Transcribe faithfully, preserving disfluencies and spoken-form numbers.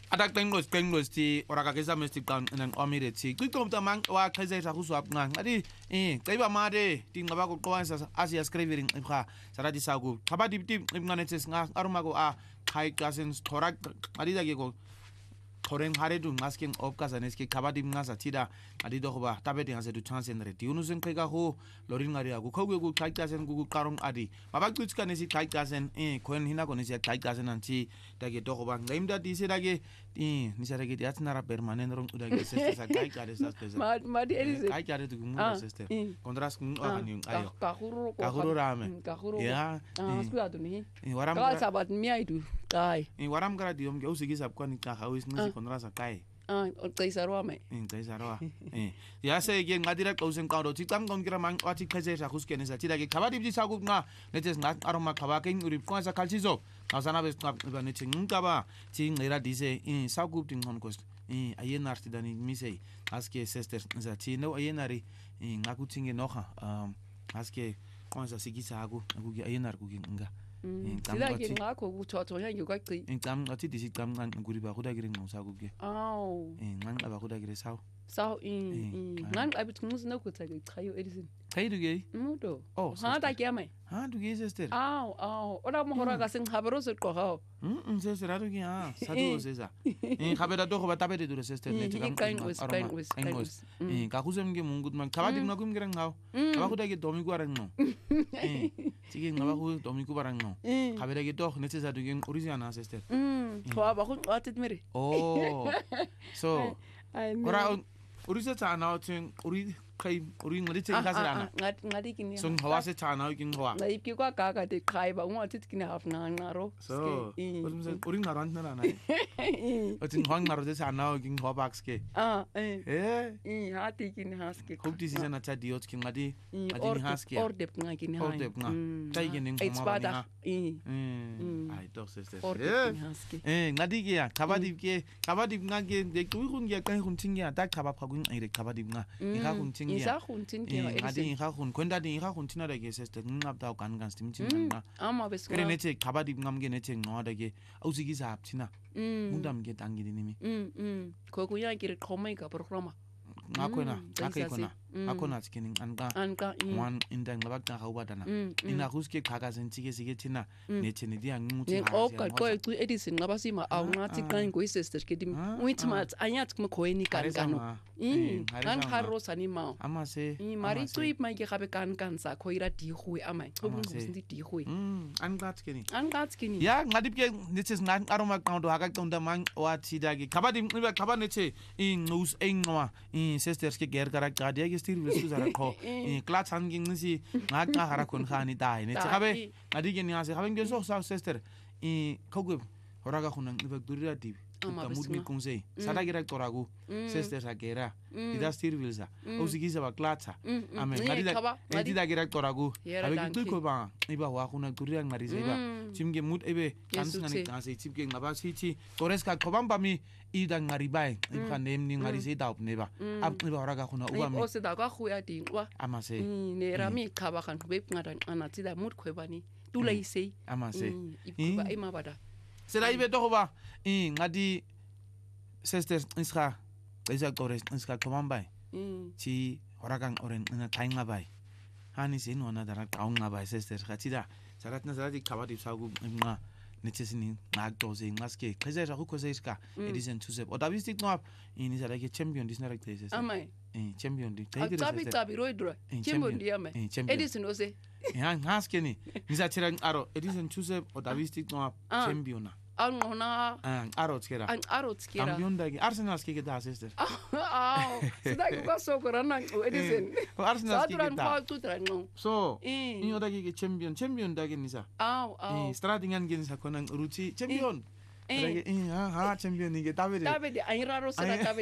Adak tengos tengos ti ora ka kesa mesti kan nang omire ti. Ku tom tamang wa kheze sa khuswa ngang. Adi eh kaiba made ti ngaba ko kwansa asia scriving ibha saradi sagu. Khaba di ti ngane tes nga arumago a khai kasen thorak adi dage ko Toreng haredu ngasking opkasa neski kabadi ngasa tida adi dohoba tabedi hase du chance nre ti unusen kega ho lorin ngari agu khogwe gu kaitasen gu karong adi babak tuchka nesi kaitasen eh koen hina ko nesi kaitasen anti dage dohoba ngaimda di se dage eh nisarage di atnara permanent rong udage seste sa kaikare sa pesa ma ma di elise kaikare tu mu seste kontras ku ani ayo kahuru kahuru rame kahuru ya ah sku ni waram kala sabat mi aidu kai eh waram gara di om ge usigi sab ko ni ka hawis nisi kontrasa kai ah tsaisarwa me eh tsaisarwa eh ya se ge ngadira kausen kauro tikam kongira mang wati kheze sa khuske nesa tidage kabadi bi sagu nga netes nga aroma kabake uri kwasa kalchizo kasana bes ba ne chingaba ching era dice in sagu ting hon kos eh ayenar tidani misei aske sister za chino ayenari nga kutinge noha um aske kwasa sigisa agu agu ge ayenar gu nga sila ke ngakho kuthotho yange kwaqi incam ngathi disi cam nguri ba khuda kire ngosa kuke aw eh nganqa ba khuda kire saw saw in nganqa abithi ngusina khutha ke chayo edison chayidu ke umuntu oh ha ta ke mai ha du ke sister aw aw ora mohora ka sing khabero se qoha mm sister adu ke ha sadu sesa eh khabera to khoba tabete du sister ne chakam engos eh ka khusem ke mungut man khabadi na kum kirang ngaw ba khuda ke domi ku arang no eh sige ngaba khu domi ku barang no khabera ke to ne sesa du ke original sister mm khoa ba khu qatit mere oh so ora 우리서 자나오친 우리 kai uri ngari chen ka sala ngat ngari kini sung hawa se chana king hawa na ip ki kwa ka ka te khai ba ngwa tit kini haf na ngaro so usum se uri ngaro an na na o tin hang ngaro se chana king hawa box ke ah eh eh eh ha ti kini has ke khub ti season acha diot king ngadi adi has ke or dep nga kini ha or dep nga tai kini ngoma ba ni ha eh ai doch sister eh ngadi ke ya kabadi ke kabadi nga ke de tu hun ke kan hun ting ya ta kabab phagun ai re kabadi nga i ha hun Isa khuntin ke adi ha khun kwenda di ha khun tina dage sister ngap da kan kan stim tin na ama bes kare ne che khabadi ngam ge ne che ngo dage ausigi sa tina mundam ge tangi ni mi mm mm ko ku ya ki khomai ka programa ngakona akai kona akona skinin anka anka one inda ngabak ta hauba dana ina huske khaga sen chige sige tina ne che ne dia nguti ha o ka ko ku edison ngaba sima au ngati kan ko sister ke dim uitmat anyat mo ko ni kan kanu mm kan harro sani ma ama se mari tu ip mai ke khabe kan kan sa ko ira di hui amai ko bu ndi di hui mm angat skini angat skini ya ngadip ke ne che ngan aroma kan do haga tonda mang wa ti dagi kabadi niba kabane che in news engwa in sisters ke ger karak ka dia ke stir visu zara ko in class hanging nisi ngak nga hara kun khani dai ne chabe adi ke ni ase haben ke so sa sister in kogu horaga khunang niba durira di kamudmi kungse sada gira toragu sister sa gera ida stir vilsa usigi sa baklatsa amen ngadi da edi da gira toragu abe ku ko ba iba wa khunang durira ngari seba chimge mut ebe kansngani kase chimge ngaba sichi tores ka khobam bami ida ngari bai ibka nem ni ngari se da upne ba ab iba horaga khuna uba mi o se da ka khuya di wa amase ne rami khaba kan be ngada anati da mut khwebani tulai sei amase iba ima bada Sela ibe to ba in ngadi sister isha isa tores isha komambai chi horagang oren na tainga bai hani sin wana dara taunga bai sister khatida sarat na sarati kabadi sagu nga necessini nag doze ngaske kaza ra ko zeiska edison to sep odavistik no in isa like champion dis na rekte sister amai eh champion di tabi tabi tabi roidra champion di amai edison ose ya ngaske ni nisa chira aro edison to sep odavistik no championa an ona an aro tskera an aro tskera campeón dagi arsenal ske da sister ah sida ko so ko ran edison arsenal ske da tu tran no so in dagi ke champion champion dagi nisa aw aw stradingan gen sa konan ruchi champion dagi ha ha champion ni ke tabede tabede ai raro sera tabede